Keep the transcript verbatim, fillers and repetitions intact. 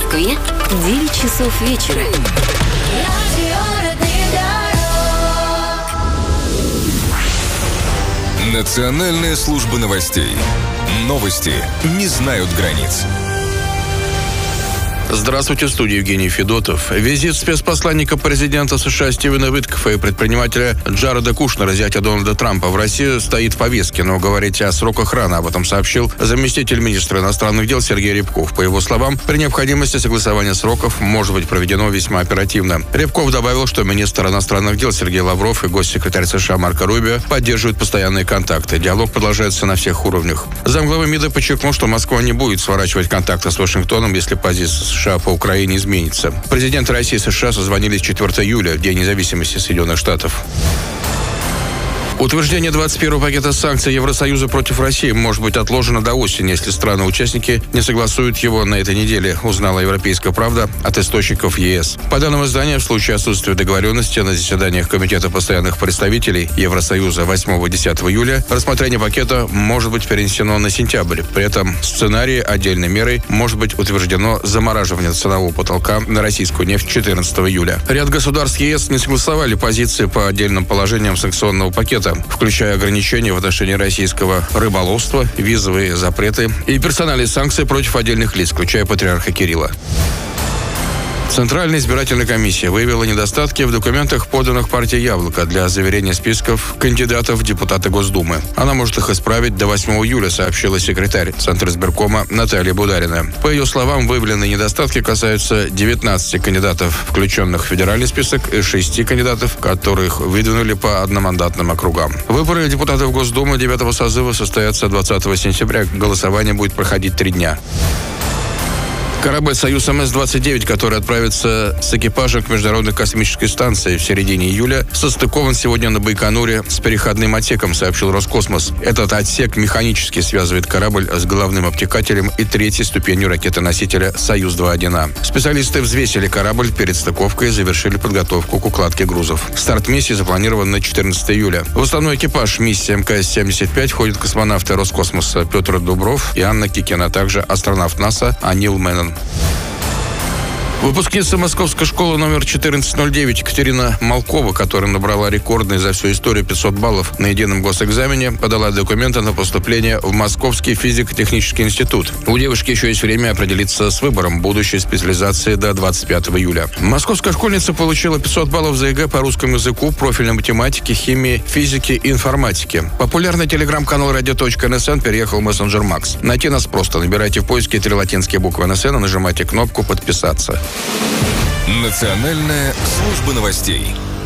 Москве девять часов вечера. Национальная служба новостей. Новости не знают границ. Здравствуйте, в студии Евгений Федотов. Визит спецпосланника президента США Стивена Уиткофа и предпринимателя Джареда Кушнера, зятя Дональда Трампа, в России стоит в повестке, но говорить о сроках рано. Об этом сообщил заместитель министра иностранных дел Сергей Рябков. По его словам, при необходимости согласования сроков может быть проведено весьма оперативно. Рябков добавил, что министр иностранных дел Сергей Лавров и госсекретарь США Марко Рубио поддерживают постоянные контакты. Диалог продолжается на всех уровнях. Замглавы МИДа подчеркнул, что Москва не будет сворачивать контакты с Вашингтоном, если позиция США по Украине изменится. Президенты России и США созвонились четвёртого июля, в День независимости Соединенных Штатов. Утверждение двадцать первого пакета санкций Евросоюза против России может быть отложено до осени, если страны-участники не согласуют его на этой неделе, узнала «Европейская правда» от источников ЕС. По данным издания, в случае отсутствия договоренности на заседаниях Комитета постоянных представителей Евросоюза восьмого-десятого июля рассмотрение пакета может быть перенесено на сентябрь. При этом в сценарии отдельной мерой может быть утверждено замораживание ценового потолка на российскую нефть четырнадцатого июля. Ряд государств ЕС не согласовали позиции по отдельным положениям санкционного пакета, включая ограничения в отношении российского рыболовства, визовые запреты и персональные санкции против отдельных лиц, включая патриарха Кирилла. Центральная избирательная комиссия выявила недостатки в документах, поданных партией «Яблоко» для заверения списков кандидатов в депутаты Госдумы. Она может их исправить до восьмого июля, сообщила секретарь Центризбиркома Наталья Бударина. По ее словам, выявленные недостатки касаются девятнадцати кандидатов, включенных в федеральный список, и шести кандидатов, которых выдвинули по одномандатным округам. Выборы депутатов Госдумы девятого созыва состоятся двадцатого сентября. Голосование будет проходить три дня. Корабль «Союз эм эс двадцать девять», который отправится с экипажем к Международной космической станции в середине июля, состыкован сегодня на Байконуре с переходным отсеком, сообщил Роскосмос. Этот отсек механически связывает корабль с головным обтекателем и третьей ступенью ракеты-носителя «Союз два один А». Специалисты взвесили корабль перед стыковкой и завершили подготовку к укладке грузов. Старт миссии запланирован на четырнадцатого июля. В основной экипаж миссии эм ка эс семьдесят пять входят космонавты Роскосмоса Петр Дубров и Анна Кикина, а также астронавт НАСА Анил Мэннон. Выпускница Московской школы номер четырнадцать ноль девять Екатерина Малкова, которая набрала рекордный за всю историю пятьсот баллов на едином госэкзамене, подала документы на поступление в Московский физико-технический институт. У девушки еще есть время определиться с выбором будущей специализации до двадцать пятого июля. Московская школьница получила пятьсот баллов за ЕГЭ по русскому языку, профильной математике, химии, физике и информатике. Популярный телеграм-канал радио точка эн эс эн переехал в мессенджер Макс. Найти нас просто. Набирайте в поиске три латинские буквы эн эс эн и нажимайте кнопку «Подписаться». Национальная служба новостей.